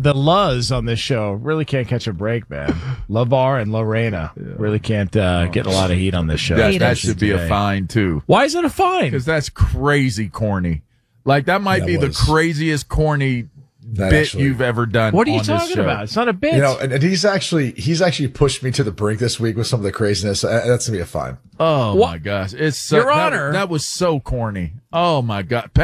the Luz on this show really can't catch a break, man. LaVar and Lorena really can't get a lot of heat on this show. That should be a fine, too. Why is it a fine? Because that's crazy corny. Like, that might be the craziest corny bit you've ever done. What are you on this talking show. about? It's not a bit. You know, and he's actually pushed me to the brink this week with some of the craziness. That's gonna be a fine. Oh my gosh, it's so, Your Honor. That was so corny. Oh my God.